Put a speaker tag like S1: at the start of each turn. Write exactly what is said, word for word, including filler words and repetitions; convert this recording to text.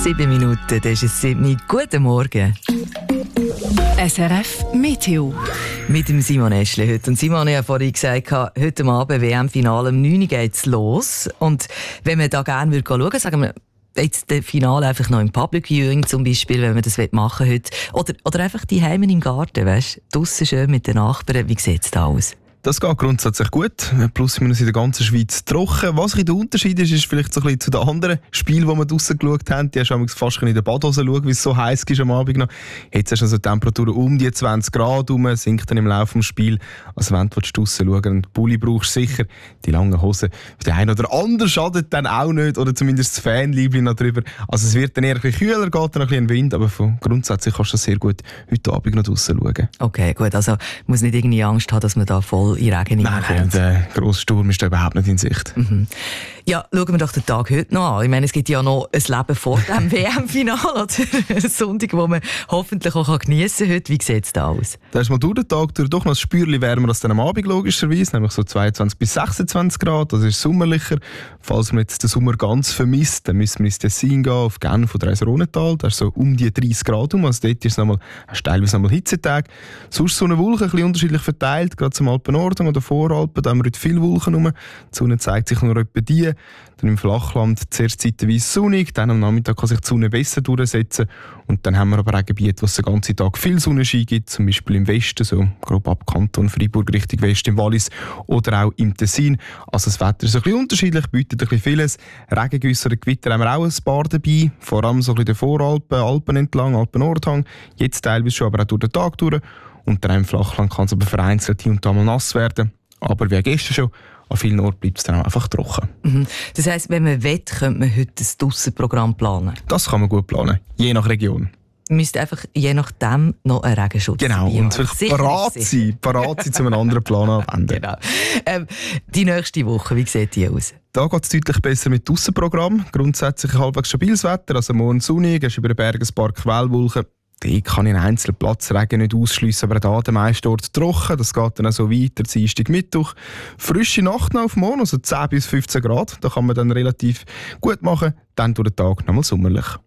S1: Sieben Minuten, das ist es sieben. Guten Morgen.
S2: S R F Meteo.
S1: Mit dem Simon Eschle heute. Und Simon hat ja vorhin gesagt, heute Abend W M-Finale um neun Uhr geht es los. Und wenn man da gerne schauen würde, sagen wir, jetzt das Finale einfach noch im Public Viewing zum Beispiel, wenn man das machen will heute. Oder, oder einfach die Heimen im Garten, weißt du, draussen schön mit den Nachbarn. Wie sieht es da aus?
S3: Das geht grundsätzlich gut. Plus minus in der ganzen Schweiz trocken. Was ein der Unterschied ist, ist vielleicht so ein bisschen zu den anderen Spielen, die wir draussen geschaut haben. Die hast du fast in der Badhose schauen, wie es so heiß ist am Abend noch. Jetzt hast du also Temperaturen um die zwanzig Grad rum, sinkt dann im Laufe des Spiels. Also wenn du draussen schauen und Pulli brauchst, sicher die langen Hosen. Für den einen oder anderen schadet dann auch nicht, oder zumindest das Fanliebling noch drüber. Also es wird dann eher ein bisschen kühler, geht dann ein bisschen Wind, aber von grundsätzlich kannst du das sehr gut heute Abend noch draussen schauen.
S1: Okay, gut. Also muss nicht irgendwie Angst haben, dass man da voll in Regen
S3: Nein, der grosse Sturm ist da überhaupt nicht in Sicht.
S1: Mhm. Ja, schauen wir doch den Tag heute noch an. Ich meine, es gibt ja noch ein Leben vor dem W M-Finale, oder? Ein Sonntag, den man hoffentlich auch geniessen kann heute. Wie sieht es da aus?
S3: Da ist mal durch den Tag durch doch noch ein Spürchen wärmer als dann am Abend, logischerweise. Nämlich so zweiundzwanzig bis sechsundzwanzig Grad. Das ist sommerlicher. Falls man jetzt den Sommer ganz vermisst, dann müssen wir ins Tessin gehen, auf Genf oder ins Rhônetal. Da ist so um die dreißig Grad um. Also dort ist es nochmal, teilweise nochmal Hitzetag. Sonst Sonne, Wolken, ein bisschen unterschiedlich verteilt. Gerade zum Alpenordnung oder Voralpen, da haben wir heute viele Wolken rum. Die Sonne zeigt sich nur etwa die. Dann im Flachland zuerst zeitweise sonnig, dann am Nachmittag kann sich die Sonne besser durchsetzen. Und dann haben wir aber auch Gebiete, wo es den ganzen Tag viel Sonnenschein gibt, zum Beispiel im Westen, so grob ab Kanton Freiburg Richtung Westen, im Wallis oder auch im Tessin. Also das Wetter ist ein bisschen unterschiedlich, bietet ein bisschen vieles. Regengüsse oder Gewitter haben wir auch ein paar dabei, vor allem so ein bisschen den Voralpen, Alpen entlang, Alpen-Nordhang, jetzt teilweise schon, aber auch durch den Tag durch. Und dann im Flachland kann es aber vereinzelt hier und da mal nass werden. Aber wie gestern schon, an vielen Orten bleibt es dann auch einfach trocken.
S1: Mhm. Das heisst, wenn man will, könnte man heute ein Drussenprogramm planen?
S3: Das kann man gut planen, je nach Region.
S1: Man müsste einfach je nachdem noch einen Regenschutz
S3: Genau,
S1: dabei
S3: und vielleicht parat sein, parat sein, zu einem anderen Plan anwenden.
S1: Genau. Ähm, die nächste Woche, wie sieht die aus?
S3: Da geht es deutlich besser mit Drussenprogramm. Grundsätzlich ein halbwegs stabiles Wetter, also morgen sonnig, hast über den Bergen ein paar Quellwolken. Die kann ich in einzelnen Platzregen nicht ausschliessen, aber da der meiste Ort trocken. Das geht dann auch so weiter, Dienstag, Mittwoch. Frische Nacht noch auf morgen, also zehn bis fünfzehn Grad. Da kann man dann relativ gut machen. Dann durch den Tag nochmal sommerlich.